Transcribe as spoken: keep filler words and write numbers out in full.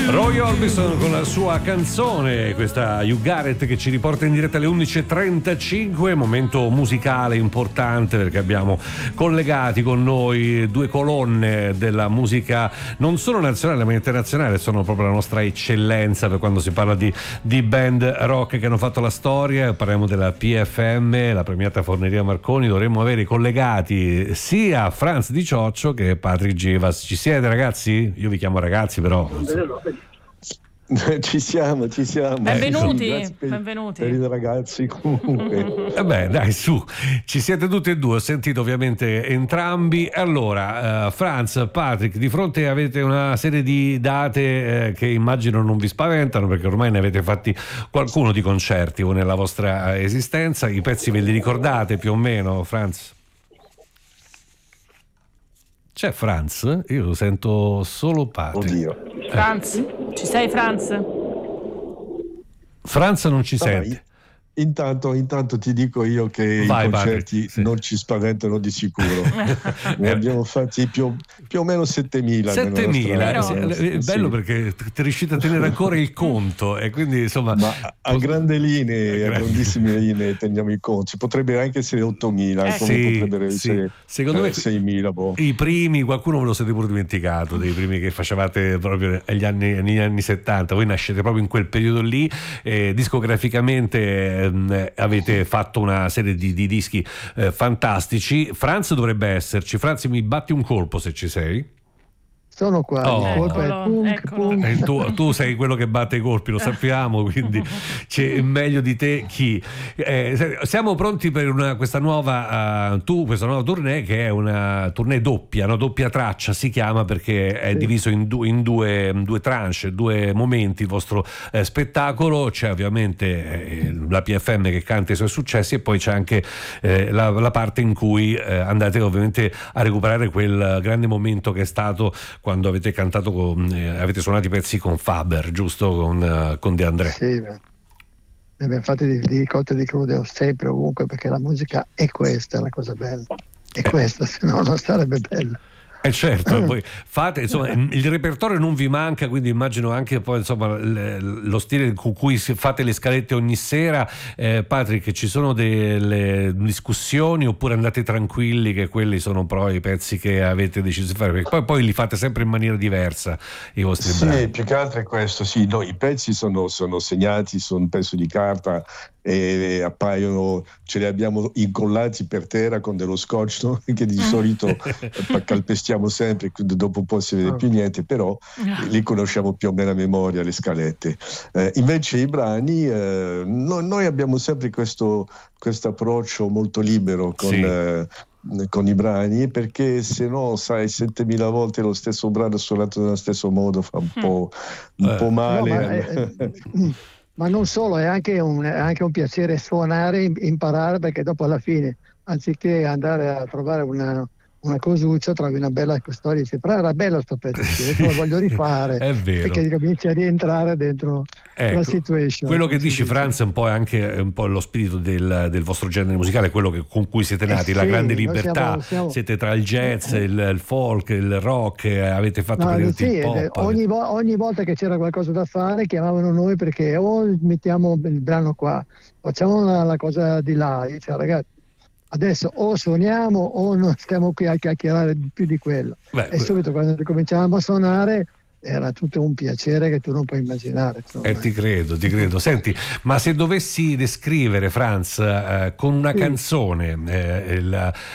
Roy Orbison con la sua canzone, questa You Got It, che ci riporta in diretta alle undici e trentacinque, momento musicale importante perché abbiamo collegati con noi due colonne della musica non solo nazionale ma internazionale, sono proprio la nostra eccellenza per quando si parla di, di band rock che hanno fatto la storia. Parliamo della P F M, la premiata Forneria Marconi. Dovremmo avere collegati sia Franz Di Cioccio che Patrick Gevas. Ci siete, ragazzi? Io vi chiamo ragazzi, però ci siamo, ci siamo. Benvenuti, Grazie per, benvenuti. Per i ragazzi comunque. Eh beh, dai, su, ci siete tutti e due, ho sentito ovviamente entrambi. Allora, uh, Franz, Patrick, di fronte avete una serie di date eh, che immagino non vi spaventano, perché ormai ne avete fatti qualcuno di concerti o nella vostra esistenza. I pezzi ve li ricordate più o meno, Franz? C'è Franz? Io lo sento solo Patrick. Oddio. Franz, ci sei Franz? Franz non ci Vai. sente. Intanto, intanto ti dico io che Vai, i concerti Patrick, sì. non ci spaventano di sicuro. Ne abbiamo fatti più, più o meno settemila. settemila, nella sì, nostra- è bello sì. perché ti riuscite a tenere ancora il conto e quindi insomma Ma a, a grandi linee, a Grandi- grandissime linee teniamo il conto. Ci potrebbe anche essere ottomila, Eh, come sì, potrebbero sì. essere Secondo me- eh, seimila. Boh. i primi, qualcuno ve lo siete pure dimenticato, dei primi che facevate proprio negli anni, negli anni settanta. Voi nascete proprio in quel periodo lì, eh, discograficamente ehm, avete fatto una serie di, di dischi eh, fantastici. Franz dovrebbe esserci. Franz, mi batti un colpo se ci sei. Sono qua, Oh. il colpo è Eccolo, punk, eccolo. punk. Eh, tu, tu sei quello che batte i colpi, lo sappiamo, quindi c'è meglio di te chi. Eh, siamo pronti per una, questa nuova uh, tu, questa nuova tournée, che è una tournée doppia, no? Doppia traccia si chiama, perché è Sì. diviso in, du- in due, in due tranche, due momenti il vostro eh, spettacolo. C'è ovviamente eh, la P F M che canta i suoi successi e poi c'è anche eh, la, la parte in cui eh, andate ovviamente a recuperare quel grande momento che è stato quando avete cantato con, eh, avete suonato i pezzi con Faber, giusto? Con, uh, con De André. Sì, beh. Ne abbiamo fatti di, di ricotte di crude sempre, ovunque, perché la musica è questa, la cosa bella. È questa, se no non sarebbe bella. Eh certo, poi fate, insomma, il repertorio non vi manca, quindi immagino anche poi insomma l- lo stile con cui si- fate le scalette ogni sera. eh, Patrick, ci sono delle discussioni oppure andate tranquilli che quelli sono poi i pezzi che avete deciso di fare? Perché poi, poi li fate sempre in maniera diversa i vostri Sì, brani. più che altro è questo, sì, no, i pezzi sono, sono segnati su un pezzo di carta e appaiono, ce li abbiamo incollati per terra con dello scotch, no? Che di solito calpestiamo sempre, quindi dopo un po' si vede più niente, però li conosciamo più o meno a memoria, le scalette. Eh, invece i brani, eh, no- noi abbiamo sempre questo approccio molto libero con... Sì. eh, con i brani, perché se no, sai, settemila volte lo stesso brano suonato nello stesso modo fa un po', un Eh. po' No, male. ma, eh, eh, ma non solo, è anche un, è anche un piacere suonare, im- imparare, perché dopo alla fine, anziché andare a trovare una, una cosuccia, trovi una bella storia e dici, però era bello sto pezzo, adesso lo voglio rifare. È vero. Perché cominci a rientrare dentro Ecco, la situation. quello che come si dici, dice. Franz, è un po' anche un po' lo spirito del, del vostro genere musicale, quello che, con cui siete nati, Eh la sì, grande noi libertà. siamo- siamo- Siete tra il jazz, il, il folk, il rock, eh, avete fatto No, praticamente sì, il ed è- pop. ogni, vo- ogni volta che c'era qualcosa da fare chiamavano noi, perché o mettiamo il brano qua, facciamo la, la cosa di là. Io dicevo, ragazzi, adesso o suoniamo o non stiamo qui a chiacchierare di più di quello. Beh, E subito quando ricominciavamo a suonare era tutto un piacere che tu non puoi immaginare. insomma. Eh, ti credo, ti credo. Senti, ma se dovessi descrivere, Franz, eh, con una Sì. canzone, eh, il-